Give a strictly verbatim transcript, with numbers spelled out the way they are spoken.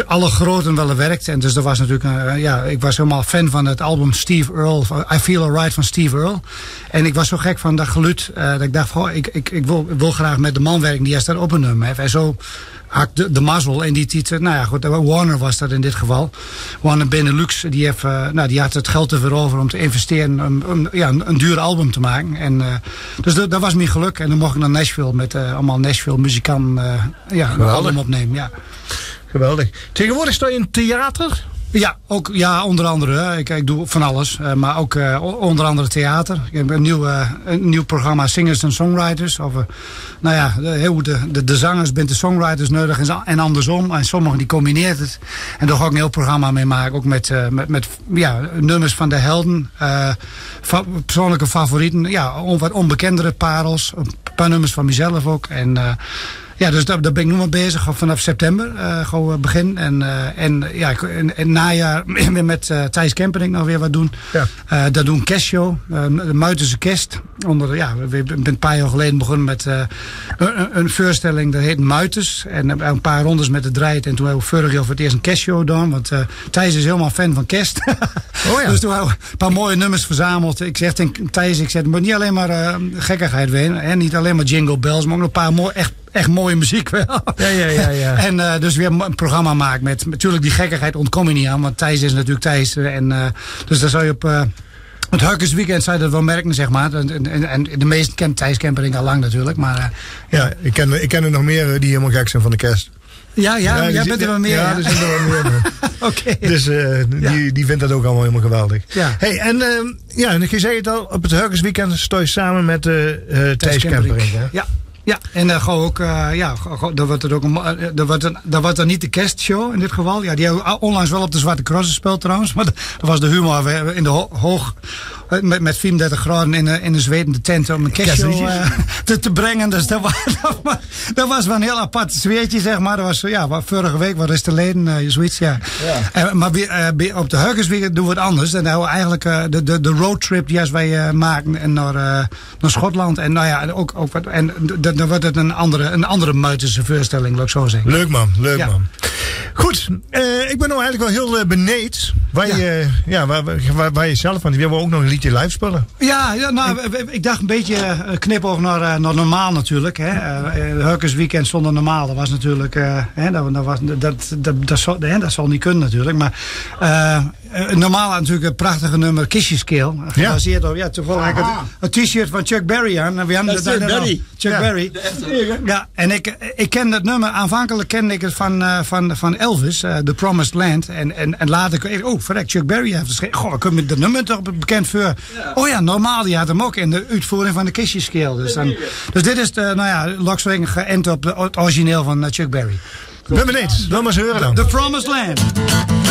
alle groten wel werkt. En dus dat was natuurlijk, uh, ja, ik was helemaal fan van het album Steve Earle, I Feel Alright van Steve Earle. En ik was zo gek van dat geluid, uh, dat ik dacht, oh, ik, ik, ik, wil, ik wil graag met de man werken die hij staat op een nummer heeft. En zo had de, de mazzel en die titel, nou ja goed, Warner was dat in dit geval. Warner Benelux, die, heeft, uh, nou, die had het geld ervoor over om te investeren, om, om ja, een, een duur album te maken. En, uh, dus dat, dat was mijn geluk. En dan mocht ik naar Nashville met uh, allemaal Nashville muzikanten uh, ja, een album opnemen. Ja. Geweldig. Tegenwoordig sta je in theater? Ja, ook, ja, onder andere. Ik, ik doe van alles. Uh, maar ook uh, onder andere theater. Ik heb een nieuw, uh, een nieuw programma Singers and Songwriters. Over, nou ja, de, de, de, de zangers bent de songwriters nodig en, en andersom. En sommigen die combineert het. En daar ga ik een heel programma mee maken. Ook met, uh, met, met ja, nummers van de helden. Uh, fa persoonlijke favorieten. Ja, on, wat onbekendere parels. Een paar nummers van mezelf ook. En... Uh, Ja, dus daar, daar ben ik nu mee bezig. Vanaf september uh, gewoon begin. En, uh, en ja, in het najaar weer met uh, Thijs Kemperink nog weer wat doen. Ja. Uh, dat doen een kerstshow. Uh, de Muitense Kerst. Onder, ja, we zijn een paar jaar geleden begonnen met uh, een, een voorstelling. Dat heet Muitens. En een paar rondes met de draait. En toen hebben we vorig jaar voor het eerst een kerstshow gedaan. Want uh, Thijs is helemaal fan van kerst. Oh ja. Dus toen hebben we een paar mooie nummers verzameld. Ik zeg tegen Thijs, ik zeg, het moet niet alleen maar uh, gekkigheid zijn. En niet alleen maar jingle bells. Maar ook nog een paar mooi, echt Echt mooie muziek wel. Ja, ja, ja, ja. En uh, dus weer een programma maken met... Natuurlijk die gekkigheid ontkom je niet aan. Want Thijs is natuurlijk Thijs. En, uh, dus daar zou je op... Uh, het Hurkensweekend zou je dat wel merken, zeg maar. En, en, en de meesten kent Thijs Kemperink al lang natuurlijk. Maar, uh, ja, ja, ik ken, ik ken er nog meer die helemaal gek zijn van de kerst. Ja, ja, ja jij bent er wel meer. Ja, ja. er zijn er wel meer. Oké. Okay. Dus uh, ja. die, die vindt dat ook allemaal helemaal geweldig. Ja. Hey, en uh, ja, en je zei het al, op het Hurkensweekend sta je samen met uh, uh, Thijs Kemperink. Ja. Ja, en dan gewoon ook, uh, ja, dan wordt het ook een, dan wordt het, dan wordt het niet de kerstshow in dit geval. Ja, die hebben onlangs wel op de Zwarte Cross gespeeld trouwens, maar dat was de humor in de ho hoog, met, met vierendertig graden in de, in de zwetende tent om een kerstshow uh, te, te brengen. Dus dat was, dat, was, dat was wel een heel apart sfeertje, zeg maar. Dat was, ja, vorige week, wat is te leden, uh, zoiets, ja. ja. Uh, maar uh, op de Hurkensweekend doen we het anders. Dan hebben we eigenlijk uh, de, de, de roadtrip die als wij uh, maken naar, uh, naar Schotland. En nou ja, ook, ook wat, en de, dan wordt het een andere, een andere Muitense voorstelling, laat ik zo zeggen. Leuk man, leuk ja. man. Goed, uh, ik ben nou eigenlijk wel heel uh, benieuwd waar, ja. je, ja, waar, waar, waar je zelf van. We hebben ook nog een liedje live spelen. Ja, ja nou, ik, ik dacht een beetje uh, knipoog naar, uh, naar normaal natuurlijk. Hè. Uh, Hurkensweekend zonder normaal, dat was natuurlijk, uh, hè, dat, dat, was, dat, dat, dat, dat, zal, hè, dat zal niet kunnen natuurlijk. Maar uh, normaal natuurlijk een prachtige nummer, Kissjes Keel. Gebaseerd op, ja, toevallig een t-shirt van Chuck Berry aan. We dat is Chuck Berry. Chuck ja. Berry. Ja, en ik, ik ken dat nummer, aanvankelijk kende ik het van, uh, van, van Elvis, uh, The Promised Land. En, en, en later, oh verrek, Chuck Berry heeft geschreven. Goh, ik heb dat nummer toch bekend voor. Ja. Oh ja, normaal, die had hem ook in de uitvoering van de Kissjes Keel. Dus, dan, dus dit is, de, nou ja, Lokswing geënt op de, het origineel van uh, Chuck Berry. Ben benieuwd, dan maar eens horen dan. The Promised Land.